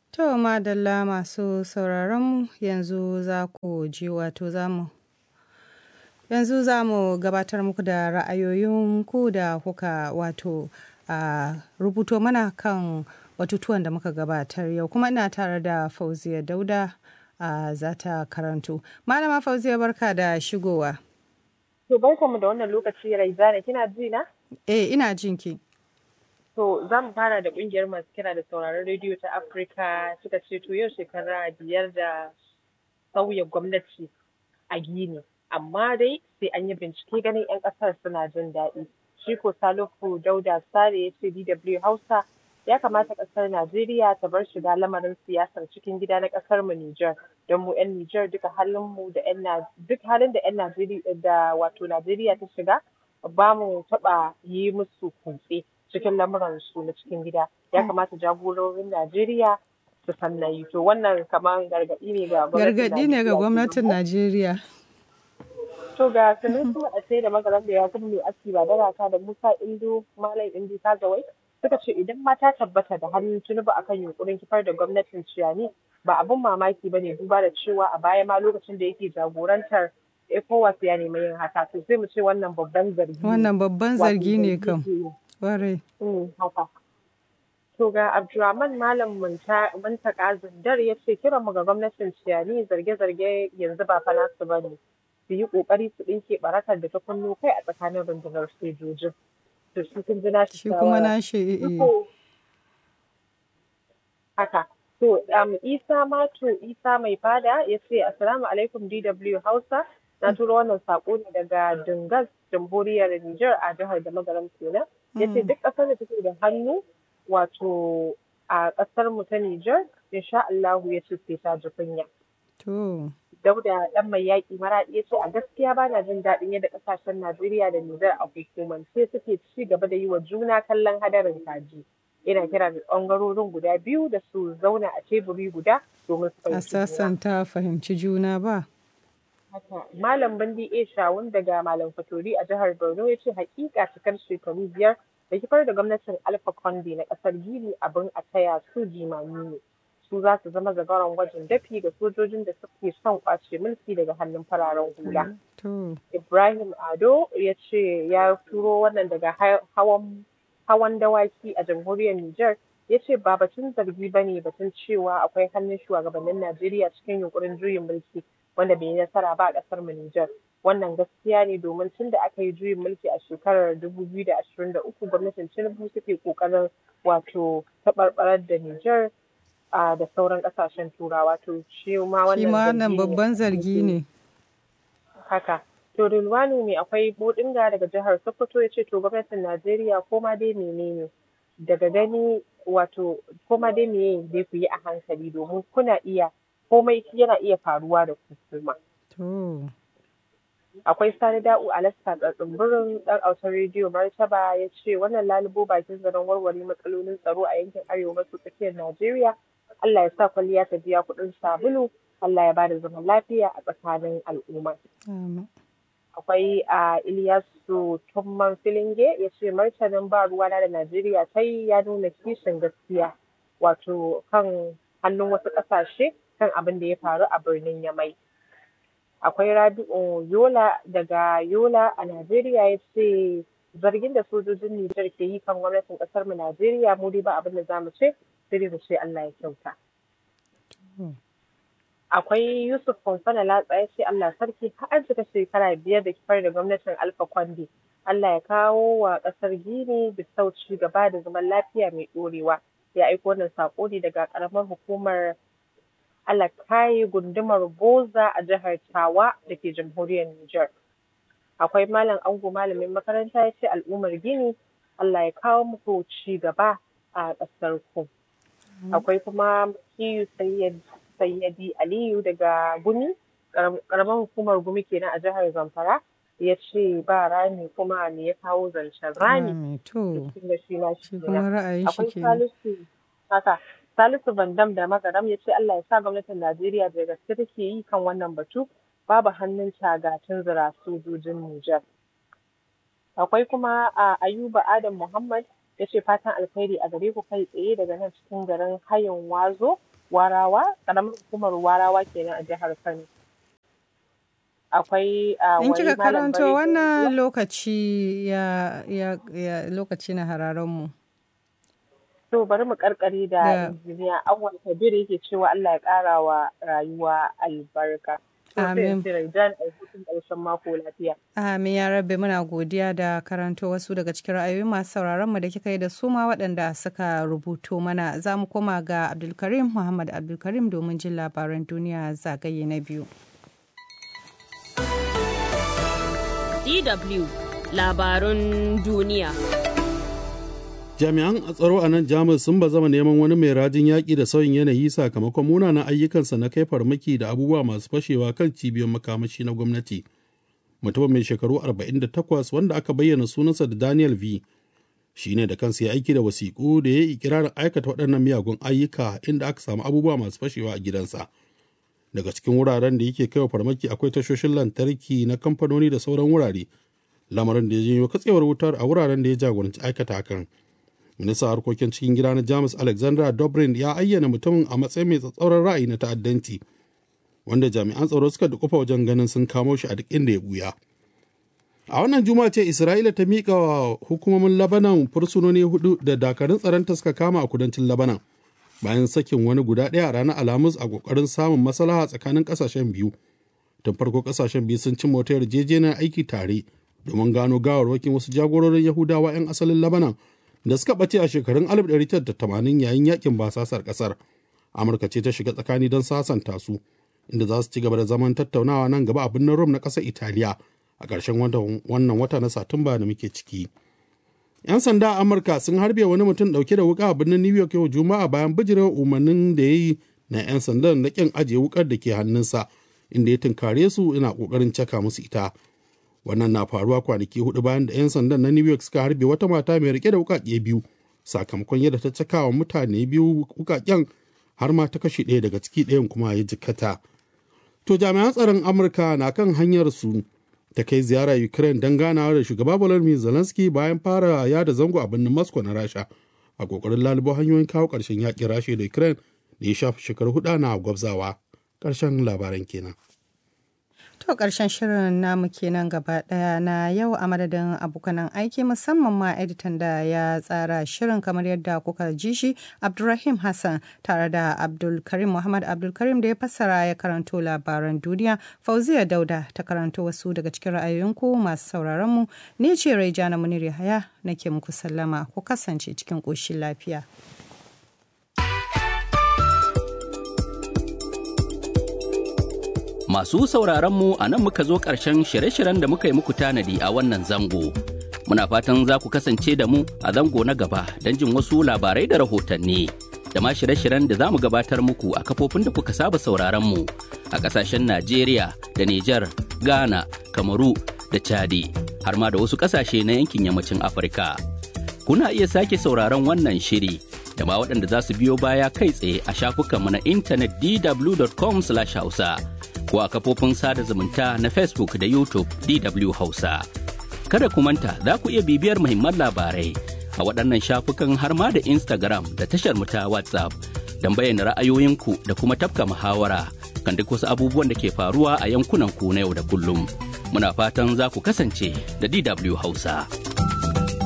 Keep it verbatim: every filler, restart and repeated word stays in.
To madalla masu sauraronmu yanzu za ku ji wato za mu yanzu za mu gabatar muku da ra'ayoyinku da kuka wato a rubuto mana kan batutuwan da muka gabatar yau kuma ina tare da Fauziya Dauda a za ta karanto. Malama Fauziya barka da shigowa. To barkanmu da wannan lokaci Raizana kina ji na? Eh ina jinki. To za mu fara da ƙungiyar masu kira da sauraron rediyo ta Afirka suka ce to yau shekara biyar da sauya gwamnati a Gini. Amma dai sai an yi bincike ganin 'yan ƙasar suna jin daɗi. Shi ko Salihu Dauda Sare ya ce D W Hausa ya kamata ƙasar Najeriya ta bar shiga lamarin siyasar cikin gida na ƙasar mu Nijar. Don mu 'yan Nijar duka halin mu da 'yan duk halin da 'yan Najeriya da wato Najeriya ta shiga ba mu taɓa yi musu kutse cikin lamuransu na cikin gida. Ya kamata jagororin Najeriya su san nayi. To wannan kamar gargaɗi ne ga Gargaɗi ne ga gwamnatin Najeriya. To ga sanin su a sai da magaran da ya kuma mai aski ba da raka da Musa Indo Malam Indi Kazawai suka ce idan mata tabbata da hannun Tinubu akan yunkurin kifar da gwamnatin Ciyani ba abun mamaki ba ne duba da cewa a baya ma lokacin da yake jagorantar ECOWAS ya nemi yin haka to sai mu ce wannan babban zargi Wannan babban zargi ne kam. Ware. haka. To ga Abdulrahman Malam Muntaka Zindar ya ce kiran mu ga gwamnatin Ciyani zarge-zarge yanzu ba fa nasu ba ne. Su yi ƙoƙari su ɗinke barakar da ta kunno kai a tsakanin rundunar sojojin. To shi kun ji nashi Shi kuma nashi haka. To um, Isa Mato Isa mai fada ya ce Assalamu alaikum D W Hausa. Na turo wannan saƙo ne daga Dingas Jamhuriyar Nijar a jihar da Magaram kenan. Ya ce duk ƙasar da take da hannu wato a ƙasar mu ta Nijar insha Allahu ya ce sai ta ji kunya. To. Dauda ɗan mai yaƙi maraɗi ya ce a gaskiya ba na jin daɗin yadda ƙasashen Najeriya da Nijar a hukumance suke ci gaba da yi wa juna kallon hadarin kaji. Ina kira da ɓangarorin guda biyu da su zauna a teburi guda domin su A sassanta fahimci juna ba. Haka. Malam Bandi A. Shawun daga Malam Fatori a jihar Borno ya ce hakika cikar shekaru biyar da kifar da gwamnatin Alpha Conde na ƙasar Gini abin a taya su jimami ne. Su za su zama zagaron gwajin dafi ga sojojin da suke son kwace mulki daga hannun fararen hula. Ibrahim Ado ya ce ya turo wannan daga hawan hawan dawaki a jamhuriyar Nijar ya ce ba batun zargi ba ne batun cewa akwai hannun shugabannin Najeriya cikin yunkurin juyin mulki wanda bai yi nasara ba a ƙasar mu Nijar. Wannan gaskiya ne domin tun da aka yi juyin mulki a shekarar dubu biyu da ashirin da uku gwamnatin Tinubu suke ƙoƙarin wato taɓarɓarar da Nijar da sauran ƙasashen Turawa. To shi ma wannan babban zargi ne. Haka. To Rilwanu mai akwai Bodinga daga jihar Sokoto ya ce to gwamnatin Najeriya ko ma dai menene daga gani wato ko ma dai meye dai ku yi a hankali domin kuna iya komai yana iya faruwa da ku kuma. To. Akwai Sani Da'u Alaska tsatsin ɗan autar rediyo Martaba ya ce wannan lalubo bakin zaren warware matsalolin tsaro a yankin arewa maso tsakiyar Najeriya. Allah ya sa kwalliya ta biya kuɗin sabulu. Allah ya bada zaman lafiya a tsakanin al'umma. Akwai a Iliyasu Tumman Filinge ya ce martanin ba ruwana da Najeriya ta yi ya nuna kishin gaskiya wato kan hannun wasu ƙasashe kan abin da ya faru a birnin Yamai. Akwai Rabi'u Yola daga Yola a Najeriya ya ce zargin da sojojin Nijar ke yi kan gwamnatin ƙasar mu Najeriya mu dai ba abin da za mu ce sai dai mu ce Allah ya kyauta. Akwai Yusuf Fomfana Latsa ya ce Allah sarki har an cika shekara biyar da kifar da gwamnatin Alpha Conde. Allah ya kawo wa ƙasar Gini Bissau ci gaba da zaman lafiya mai ɗorewa. Ya aiko wannan saƙo ne daga ƙaramar hukumar Alakaye gundumar Boza a jihar Tawa da ke jamhuriyar Nijar. Akwai Malam Ango malamin makaranta ya ce al'ummar Gini Allah ya kawo muku ci gaba a ƙasar ku. Akwai kuma Kiyu Sayyadi Aliyu daga Gumi, ƙaramar hukumar Gumi kenan a jihar Zamfara. Ya ce ba rami kuma me ya kawo zancen rami. To, shi kuma ra'ayin shi ke. Akwai Salisu haka. Salisu Bandam da Magaram ya ce Allah ya sa gwamnatin Najeriya da gaske take yi kan wannan batu babu hannun tagatin zira sojojin Nijar. Akwai kuma a Ayuba Adam Muhammad ya ce fatan alkhairi a gare ku kai tsaye daga nan cikin garin Hayin Wazo Warawa, ƙaramar hukumar Warawa kenan a jihar Kano. Akwai a In wani kika malam karanto bare wannan lokaci ya, ya, ya lokaci na hararen mu. to bari mu karkare da Da injiniya Awwal Kabir yake cewa Allah ya ƙara wa rayuwa albarka. To sai in amin. ce Raidan a hutun ƙarshen mako lafiya. Amin ya rabbi, muna godiya da karanto wasu daga cikin ra'ayoyin masu sauraron mu da kika yi da su ma waɗanda suka rubuto mana. Za mu koma ga Abdulkarim Muhammad Abdulkarim domin jin labaran duniya zagaye na biyu. D W labarun duniya. Jami'an tsaro a nan Jamus sun bazama neman wani mai rajin yaƙi da sauyin yanayi sakamakon munanan ayyukansa na kai farmaki da abubuwa masu fashewa kan cibiyoyin makamashi na gwamnati. Mutumin mai shekaru arba'in da takwas wanda aka bayyana sunansa da Daniel V. shi ne da kansa ya aiki da wasiƙu da ya yi ikirarin aikata waɗannan miyagun ayyuka inda aka samu abubuwa masu fashewa a gidansa. Daga cikin wuraren da yake kaiwa farmaki akwai tashoshin lantarki na kamfanoni da sauran wurare, lamarin da ya janyo katsewar wutar a wuraren da ya jagoranci aikata hakan. Ministan harkokin cikin gida na Jamus Alexandra Dobrin ya ayyana mutumin a matsayin mai tsatsauran ra'ayi na ta'addanci, wanda jami'an tsaro suka dukufa wajen ganin sun kamo shi a duk inda ya buya. A wannan juma'a ce Isra'ila ta miƙa wa hukumomin Labanan fursunoni hudu da dakarun tsaronta suka kama a kudancin Labanan, bayan sakin wani guda ɗaya a ranar Alhamis a ƙoƙarin samun maslaha tsakanin ƙasashen biyu. Tun farko ƙasashen biyu sun cimma wata yarjejeniyar aiki tare domin gano gawarwakin wasu jagororin Yahudawa 'yan asalin Labanan da suka ɓace a shekarun alif ɗari tara da tamanin yayin yakin basasar ƙasar. Amurka ce ta shiga tsakani don sasanta su, inda za su ci gaba da zaman tattaunawa nan gaba a birnin Rome na ƙasar Italiya a ƙarshen wannan wata na Satumba da muke ciki. 'Yan sanda a Amurka sun harbe wani mutum ɗauke da wuƙa a birnin New York yau Juma'a bayan bijirewa umarnin da ya yi na 'yan sandan na ƙin ajiye wuƙar da ke hannunsa, inda ya tunkare su yana ƙoƙarin caka musu ita. Wannan na faruwa kwanaki hudu bayan da 'yan sandan na New York suka harbe wata mata mai rike da wuƙaƙe biyu sakamakon yadda ta caka wa mutane biyu wuƙaƙen har ma ta kashe ɗaya daga ciki, ɗayan kuma ya jikkata. To jami'an tsaron Amurka na kan hanyar su ta kai ziyara Ukraine don ganawa da shugaba Volodymyr Zelensky bayan fara yada zango a birnin Moscow na Rasha a kokarin lalubo hanyoyin kawo ƙarshen yaƙin Rasha da Ukraine da ya shafi shekaru hudu na gwabzawa. Ƙarshen labaran kenan. To ƙarshen shirin namu kenan gaba ɗaya na yau a madadin abokanan aiki musamman ma editan da ya tsara shirin kamar yadda kuka ji shi Abdulrahim Hassan tare da Abdulkarim Muhammad Abdulkarim da ya fassara ya karanto labaran duniya. Fauziya Dauda ta karanto wasu daga cikin ra'ayoyinku masu sauraron mu. Ni ce Raijana Munir Yahaya nake muku sallama, ku kasance cikin ƙoshin lafiya. Masu sauraronmu a nan muka zo ƙarshen shirye-shiryen da muka yi muku tanadi a wannan zango. Muna fatan za ku kasance da mu a zango na gaba don jin wasu labarai da rahotanni. Da ma shirye-shiryen da za mu gabatar muku a kafofin da kuka saba sauraronmu a ƙasashen Najeriya da Nijar, Ghana, Kamaru da Chadi, har ma da wasu ƙasashe na yankin yammacin Afirka. Kuna iya sake sauraron wannan shiri da ma waɗanda za su biyo baya kai tsaye a shafukanmu na intanet d w dot com slash hausa. ko a kafofin sada zumunta na Facebook da YouTube D W Hausa. Kada ku manta za ku iya bibiyar muhimman labarai a waɗannan shafukan har ma da Instagram da tashar mu ta WhatsApp don bayyana ra'ayoyinku da kuma tafka muhawara kan duk wasu abubuwan da ke faruwa a yankunan ku na yau da kullum. Muna fatan za ku kasance da D W Hausa.